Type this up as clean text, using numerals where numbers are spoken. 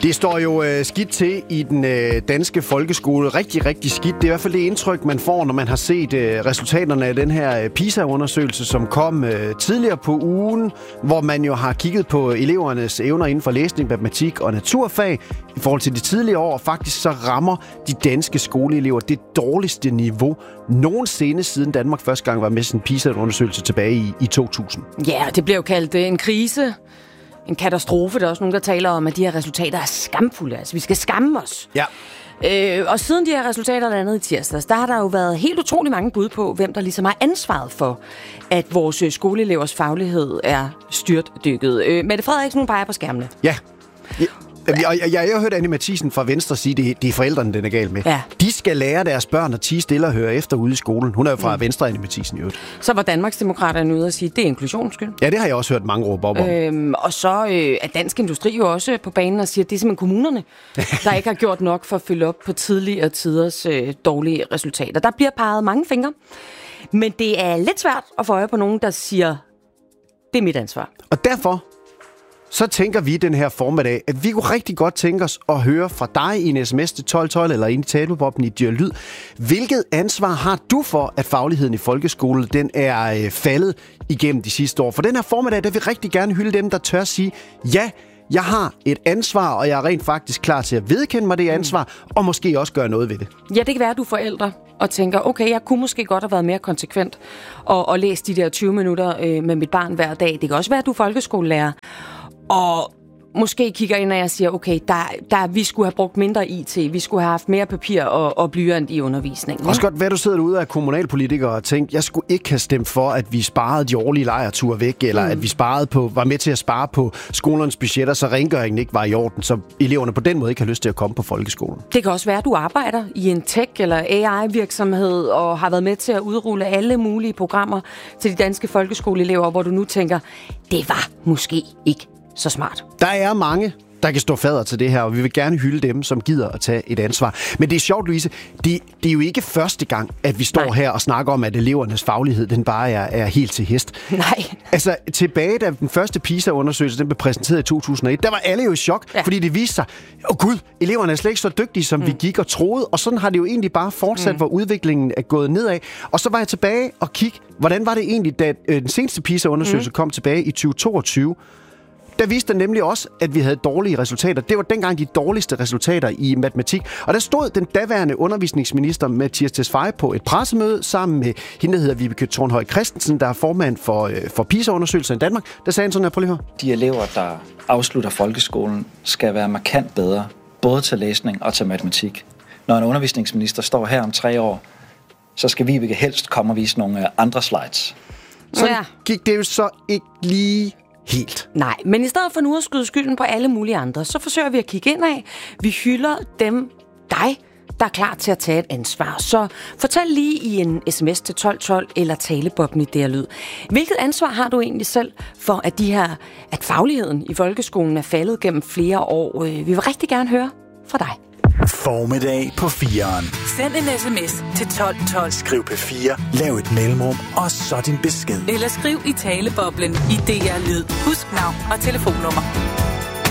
Det står jo skidt til i den danske folkeskole. Rigtig, rigtig skidt. Det er i hvert fald det indtryk, man får, når man har set resultaterne af den her PISA-undersøgelse, som kom tidligere på ugen, hvor man jo har kigget på elevernes evner inden for læsning, matematik og naturfag. I forhold til de tidligere år, faktisk så rammer de danske skoleelever det dårligste niveau nogensinde, siden Danmark første gang var med sin PISA-undersøgelse tilbage i 2000. Ja, det bliver jo kaldt en krise. En katastrofe. Der er også nogen, der taler om, at de her resultater er skamfulde. Altså, vi skal skamme os. Ja. Og siden de her resultater landede i tirsdags, der har der jo været helt utrolig mange bud på, hvem der ligesom har ansvaret for, at vores skoleelevers faglighed er styrtdykket. Mette Frederiksen, hun peger på skærmene. Ja. Jeg har hørt Annie Mathisen fra Venstre sige, det er forældrene, den er galt med. Ja. De skal lære deres børn at tie stille og høre efter ude i skolen. Hun er jo fra Venstre, Annie Mathisen i øvrigt. Så var Danmarksdemokraterne ude og sige, det er inklusionsskyld. Ja, det har jeg også hørt mange råbe op om. Og så er Dansk Industri jo også på banen og siger, at det er simpelthen kommunerne, der ikke har gjort nok for at følge op på tidligere tiders dårlige resultater. Der bliver peget mange fingre, men det er lidt svært at få øje på nogen, der siger, det er mit ansvar. Og derfor så tænker vi den her formiddag, at vi kunne rigtig godt tænke os at høre fra dig i en sms til 1212 eller ind i talebobben i Dyr Lyd. Hvilket ansvar har du for, at fagligheden i folkeskolen den er faldet igennem de sidste år? For den her formiddag, der vil rigtig gerne hylde dem, der tør sige, ja, jeg har et ansvar, og jeg er rent faktisk klar til at vedkende mig det ansvar, og måske også gøre noget ved det. Ja, det kan være, at du er forældre og tænker, okay, jeg kunne måske godt have været mere konsekvent og læst de der 20 minutter med mit barn hver dag. Det kan også være, at du er folkeskolelærer. Og måske kigger ind, og jeg siger, okay, vi skulle have brugt mindre IT, vi skulle have haft mere papir og blyant i undervisningen. Også godt være, du sidder ude af kommunalpolitikere og tænker, jeg skulle ikke have stemt for, at vi sparede de årlige lejreture væk, eller at vi var med til at spare på skolernes budgetter, så rengøringen ikke var i orden, så eleverne på den måde ikke har lyst til at komme på folkeskolen. Det kan også være, at du arbejder i en tech- eller AI-virksomhed, og har været med til at udrulle alle mulige programmer til de danske folkeskoleelever, hvor du nu tænker, det var måske ikke så smart. Der er mange, der kan stå fadder til det her, og vi vil gerne hylde dem, som gider at tage et ansvar. Men det er sjovt, Louise, det er jo ikke første gang, at vi står her og snakker om, at elevernes faglighed, den bare er helt til hest. Nej. Altså, tilbage da den første PISA-undersøgelse, den blev præsenteret i 2001, der var alle jo i chok, fordi det viste sig, gud, eleverne er slet ikke så dygtige, som vi gik og troede, og sådan har det jo egentlig bare fortsat, hvor udviklingen er gået nedad. Og så var jeg tilbage og kigge, hvordan var det egentlig, da den seneste PISA-undersøgelse kom tilbage i 2022, der viste den nemlig også, at vi havde dårlige resultater. Det var dengang de dårligste resultater i matematik. Og der stod den daværende undervisningsminister Mattias Tesfaye på et pressemøde sammen med hende, der hedder Vibeke Thornhøj Christensen, der er formand for PISA-undersøgelser i Danmark. Der sagde han sådan her, prøv lige at høre. De elever, der afslutter folkeskolen, skal være markant bedre, både til læsning og til matematik. Når en undervisningsminister står her om 3 år, så skal Vibeke helst komme og vise nogle andre slides. Så gik det jo så ikke lige helt. Nej, men i stedet for nu at skyde skylden på alle mulige andre, så forsøger vi at kigge indad. Vi hylder dig, der er klar til at tage et ansvar. Så fortæl lige i en sms til 1212 eller talebobben i Dyr Lyd. Hvilket ansvar har du egentlig selv for, at fagligheden i folkeskolen er faldet gennem flere år? Vi vil rigtig gerne høre fra dig. Formiddag på 4'eren. Send en sms til 1212. Skriv P4, lav et mellemrum, og så din besked. Eller skriv i taleboblen i DR Lyd. Husk navn og telefonnummer.